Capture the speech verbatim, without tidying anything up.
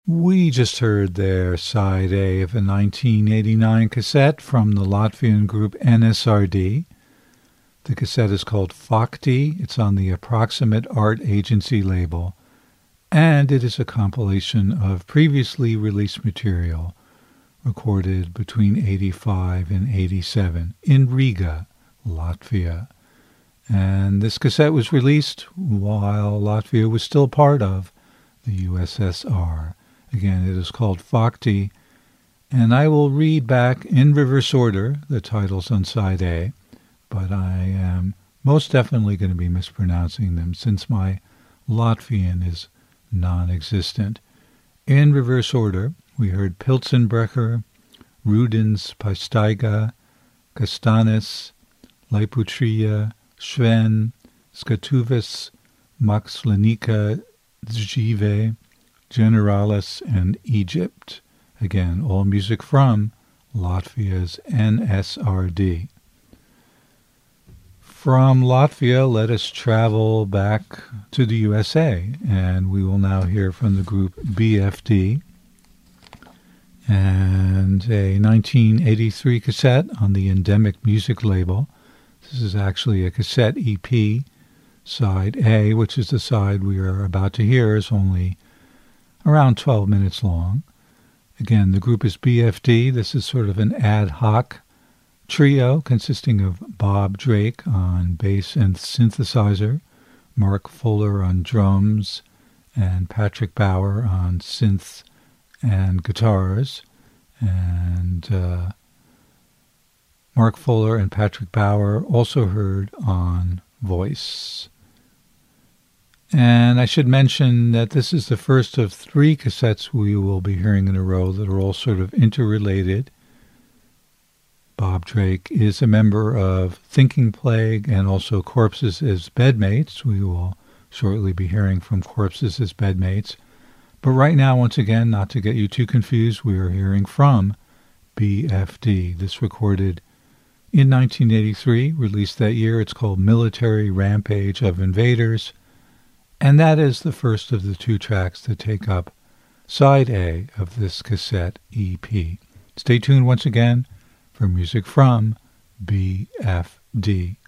We just heard their side A of a nineteen eighty-nine cassette from the Latvian group N S R D. The cassette is called Fakti. It's on the Approximate Art Agency label, and it is a compilation of previously released material recorded between eighty-five and eighty-seven in Riga, Latvia. And this cassette was released while Latvia was still part of the U S S R. Again, it is called Fakti, and I will read back in reverse order the titles on side A, but I am most definitely going to be mispronouncing them since my Latvian is non-existent. In reverse order, we heard Pilzenbrecher, Rudens Pastaiga, Kastanis, Laiputria, Sven, Skatuvis, Max Lenica, Zhive, Generalis, and Egypt. Again, all music from Latvia's N S R D. From Latvia, let us travel back to the U S A, and we will now hear from the group B F D and a nineteen eighty-three cassette on the Endemic Music label. This is actually a cassette E P. Side A, which is the side we are about to hear, is only around twelve minutes long. Again, the group is B F D. This is sort of an ad hoc trio consisting of Bob Drake on bass and synthesizer, Mark Fuller on drums, and Patrick Bauer on synth and guitars. And uh, Mark Fuller and Patrick Bauer also heard on voice. And I should mention that this is the first of three cassettes we will be hearing in a row that are all sort of interrelated. Bob Drake is a member of Thinking Plague and also Corpses as Bedmates. We will shortly be hearing from Corpses as Bedmates. But right now, once again, not to get you too confused, we are hearing from B F D. This recorded in nineteen eighty-three, released that year. It's called Military Rampage of Invaders. And that is the first of the two tracks that take up side A of this cassette E P. Stay tuned once again for music from B F D.